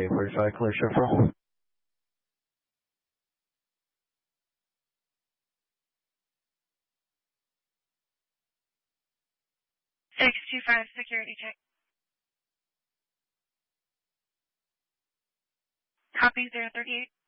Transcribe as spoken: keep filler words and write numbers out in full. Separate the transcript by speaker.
Speaker 1: K forty-five, clear shift roll.
Speaker 2: six two five, security check. Copy zero thirty-eight.